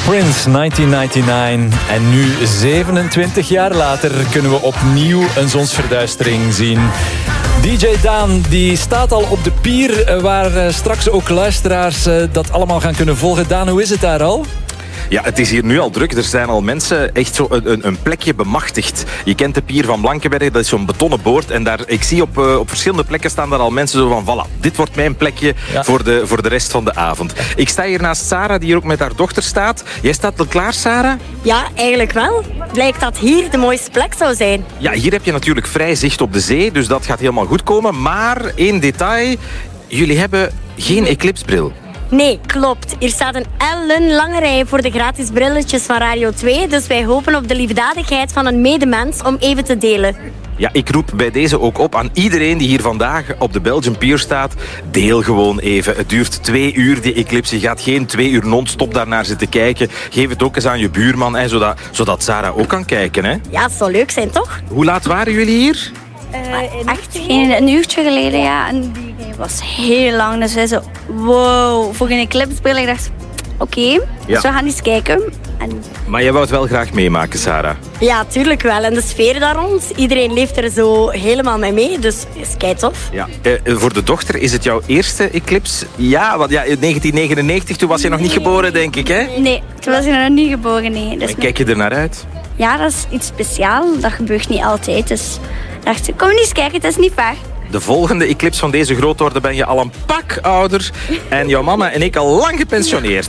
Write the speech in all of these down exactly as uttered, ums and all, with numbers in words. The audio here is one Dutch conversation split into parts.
Prince, negentien negenennegentig. En nu, zevenentwintig jaar later, kunnen we opnieuw een zonsverduistering zien. D J Daan die staat al op de pier, waar straks ook luisteraars dat allemaal gaan kunnen volgen. Daan, hoe is het daar al? Ja, het is hier nu al druk. Er zijn al mensen echt zo een, een plekje bemachtigd. Je kent de pier van Blankenberg, dat is zo'n betonnen boord. En daar, ik zie op, uh, op verschillende plekken staan daar al mensen zo van, voilà, dit wordt mijn plekje ja. voor, de, voor de rest van de avond. Ik sta hier naast Sarah, die hier ook met haar dochter staat. Jij staat al klaar, Sarah? Ja, eigenlijk wel. Lijkt dat hier de mooiste plek zou zijn. Ja, hier heb je natuurlijk vrij zicht op de zee, dus dat gaat helemaal goed komen. Maar één detail, jullie hebben geen eclipsebril. Nee, klopt. Hier staat een ellenlange rij voor de gratis brilletjes van Radio twee. Dus wij hopen op de liefdadigheid van een medemens om even te delen. Ja, ik roep bij deze ook op aan iedereen die hier vandaag op de Belgian Pier staat. Deel gewoon even. Het duurt twee uur, die eclipse. Je gaat geen twee uur non-stop daarnaar zitten kijken. Geef het ook eens aan je buurman, hè, zodat, zodat Sarah ook kan kijken. Hè. Ja, het zou leuk zijn, toch? Hoe laat waren jullie hier? Uh, echt geen, een uurtje geleden, ja. En die was heel lang. Dus wij zo, wow, voor een eclipsebril. Ik dacht, oké, okay, ja. dus we gaan eens kijken. En... Maar jij wou het wel graag meemaken, Sarah? Ja, tuurlijk wel. En de sfeer daar rond, iedereen leeft er zo helemaal mee mee. Dus is kei tof. Ja. Uh, voor de dochter, is het jouw eerste eclipse? Ja, want ja, in negentien negenennegentig, toen was je nog niet geboren, denk ik, hè? Nee, toen was je nog niet geboren, nee. Dus en kijk je er naar uit? Ja, dat is iets speciaals. Dat gebeurt niet altijd, dus... dacht, kom eens kijken, het is niet waar. De volgende eclipse van deze grootorde ben je al een pak ouder. En jouw mama en ik al lang gepensioneerd.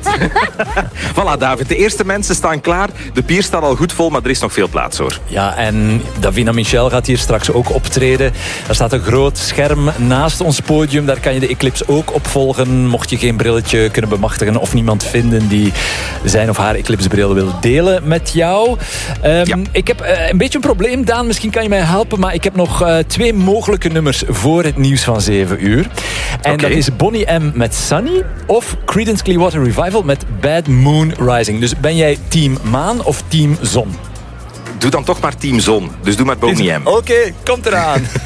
Voilà, David. De eerste mensen staan klaar. De pier staat al goed vol, maar er is nog veel plaats, hoor. Ja, en Davina Michel gaat hier straks ook optreden. Er staat een groot scherm naast ons podium. Daar kan je de eclipse ook op volgen. Mocht je geen brilletje kunnen bemachtigen of niemand vinden die zijn of haar eclipsebril wil delen met jou. Um, ja. Ik heb uh, een beetje een probleem, Daan. Misschien kan je mij helpen, maar ik heb nog uh, twee mogelijke nummers voor het nieuws van zeven uur. En okay. dat is Bonnie M. met Sunny of Creedence Clearwater Revival met Bad Moon Rising. Dus ben jij team maan of team zon? Doe dan toch maar team zon. Dus doe maar Bonnie M. Oké, okay, komt eraan.